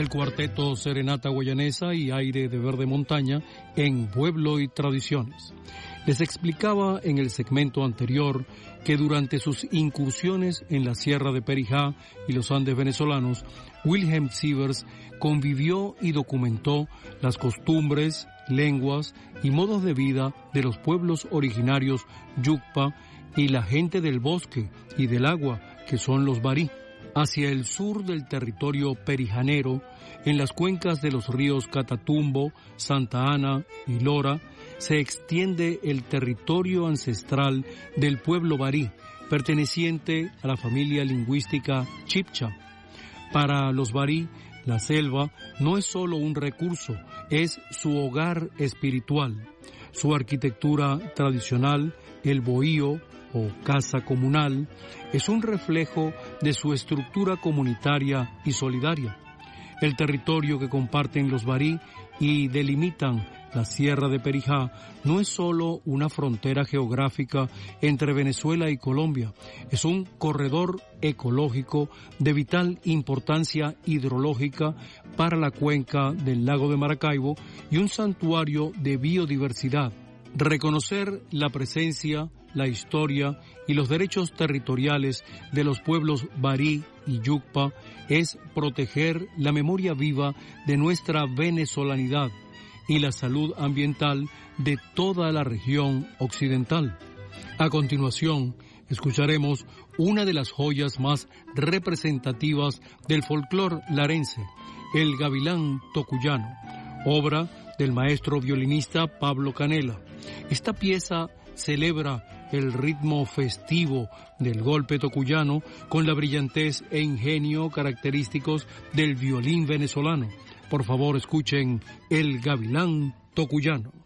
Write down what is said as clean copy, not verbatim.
el cuarteto Serenata Guayanesa y Aire de Verde Montaña en Pueblo y Tradiciones. Les explicaba en el segmento anterior que durante sus incursiones en la Sierra de Perijá y los Andes venezolanos, Wilhelm Sievers convivió y documentó las costumbres, lenguas y modos de vida de los pueblos originarios Yucpa y la gente del bosque y del agua, que son los barí. Hacia el sur del territorio perijanero, en las cuencas de los ríos Catatumbo, Santa Ana y Lora, se extiende el territorio ancestral del pueblo barí, perteneciente a la familia lingüística chibcha. Para los barí, la selva no es solo un recurso, es su hogar espiritual. Su arquitectura tradicional, el bohío o casa comunal, es un reflejo de su estructura comunitaria y solidaria. El territorio que comparten los barí y delimitan la Sierra de Perijá no es solo una frontera geográfica entre Venezuela y Colombia, es un corredor ecológico de vital importancia hidrológica para la cuenca del lago de Maracaibo y un santuario de biodiversidad. Reconocer la presencia, la historia y los derechos territoriales de los pueblos barí y yucpa es proteger la memoria viva de nuestra venezolanidad y la salud ambiental de toda la región occidental. A continuación, escucharemos una de las joyas más representativas del folclore larense, el gavilán tocuyano, obra del maestro violinista Pablo Canela. Esta pieza celebra el ritmo festivo del golpe tocuyano con la brillantez e ingenio característicos del violín venezolano. Por favor, escuchen el gavilán tocuyano.